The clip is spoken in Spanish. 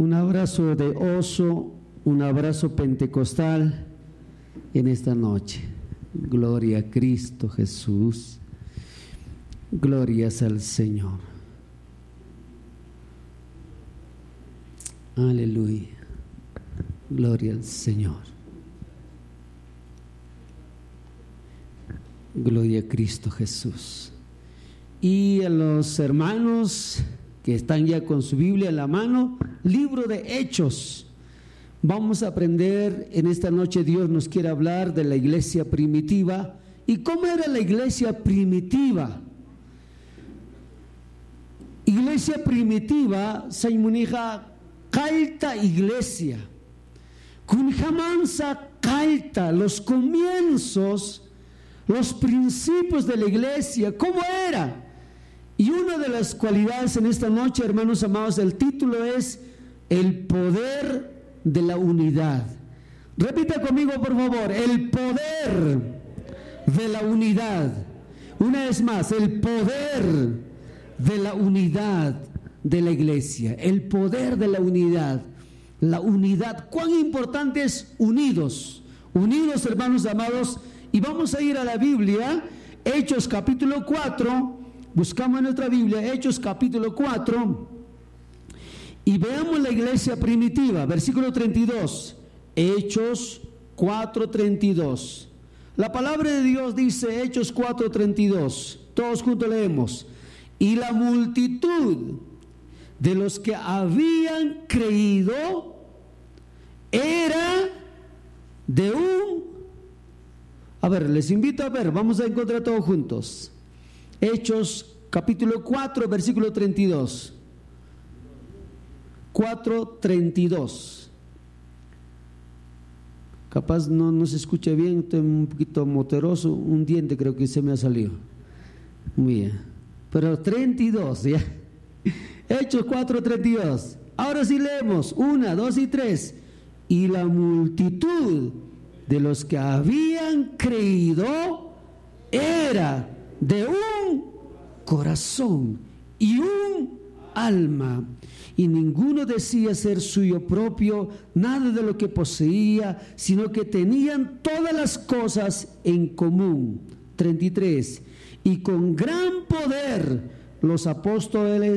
Un abrazo de oso, un abrazo pentecostal en esta noche. Gloria a Cristo Jesús. Glorias al Señor. Aleluya. Gloria al Señor. Gloria a Cristo Jesús. Y a los hermanos que están ya con su Biblia en la mano, libro de Hechos. Vamos a aprender en esta noche. Dios nos quiere hablar de la iglesia primitiva. ¿Y cómo era la iglesia primitiva? Iglesia primitiva, Saimunija Calta iglesia. Kunjamansa Calta, los comienzos, los principios de la iglesia, ¿cómo era? Y una de las cualidades en esta noche, hermanos amados, el título es el poder de la unidad. Repita conmigo, por favor, el poder de la unidad. Una vez más, el poder de la unidad de la iglesia, el poder de la unidad. La unidad, cuán importante es unidos, hermanos amados. Y vamos a ir a la Biblia, Hechos capítulo 4, buscamos en nuestra Biblia, Hechos capítulo 4, y veamos la iglesia primitiva, versículo 32, Hechos 4:32. La palabra de Dios dice, Hechos 4:32, todos juntos leemos: y la multitud de los que habían creído era de un... A ver, les invito a ver, vamos a encontrar todos juntos. Hechos capítulo 4, versículo 32. 4:32. Capaz no se escucha bien, estoy un poquito moteroso, un diente creo que se me ha salido. Muy bien. Pero 32, ¿ya? Hechos 4:32. Ahora sí leemos, 1, 2 y 3. Y la multitud de los que habían creído era de un corazón y un alma, y ninguno decía ser suyo propio nada de lo que poseía, sino que tenían todas las cosas en común. 33. Y con gran poder los apóstoles